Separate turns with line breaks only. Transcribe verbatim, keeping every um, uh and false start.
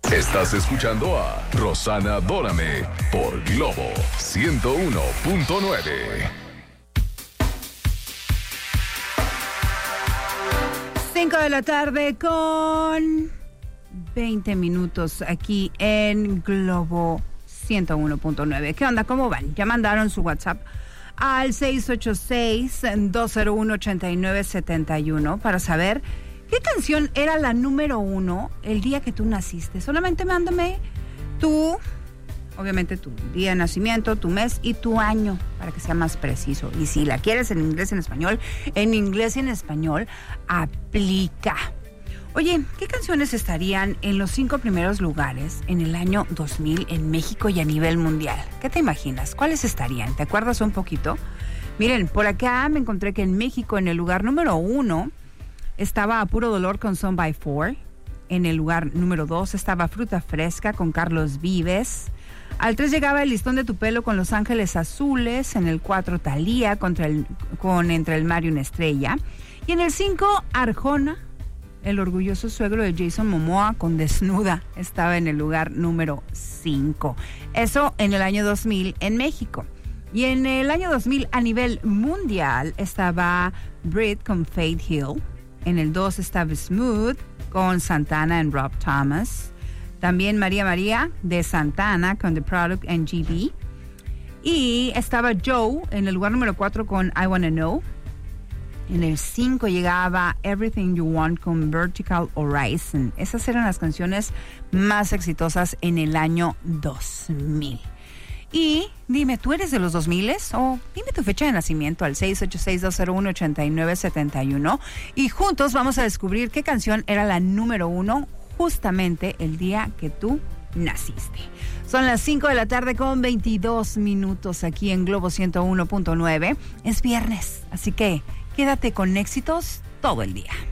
Estás escuchando a Rosana Dórame por Globo ciento uno punto nueve.
cinco de la tarde con veinte minutos aquí en Globo ciento uno punto nueve. ¿Qué onda? ¿Cómo van? Ya mandaron su WhatsApp al seis ocho seis, dos cero uno, ocho nueve siete uno para saber qué canción era la número uno el día que tú naciste. Solamente mándame tu, obviamente tu día de nacimiento, tu mes y tu año para que sea más preciso. Y si la quieres en inglés y en español, en inglés y en español aplica. Oye, ¿qué canciones estarían en los cinco primeros lugares en el año dos mil en México y a nivel mundial? ¿Qué te imaginas? ¿Cuáles estarían? ¿Te acuerdas un poquito? Miren, por acá me encontré que en México, en el lugar número uno, estaba A Puro Dolor con Son by Four. En el lugar número dos estaba Fruta Fresca con Carlos Vives. Al tres llegaba El Listón de tu Pelo con Los Ángeles Azules. En el cuatro Thalía contra el, con Entre el Mar y una Estrella. Y en el cinco Arjona, el orgulloso suegro de Jason Momoa con Desnuda. Estaba en el lugar número cinco. Eso en el año dos mil en México. Y en el año dos mil a nivel mundial estaba Brit con Faith Hill. En el dos estaba Smooth con Santana y Rob Thomas. También María María de Santana con The Product and G B. Y estaba Joe en el lugar número cuatro con I Wanna Know. En el cinco llegaba Everything You Want con Vertical Horizon. Esas eran las canciones más exitosas en el año dos mil. Y dime, ¿tú eres de los dos mil? O dime tu fecha de nacimiento al seis ocho seis, dos cero uno, ocho nueve siete uno. Y juntos vamos a descubrir qué canción era la número uno justamente el día que tú naciste. Son las cinco de la tarde con veintidós minutos aquí en Globo ciento uno punto nueve. Es viernes, así que quédate con éxitos todo el día.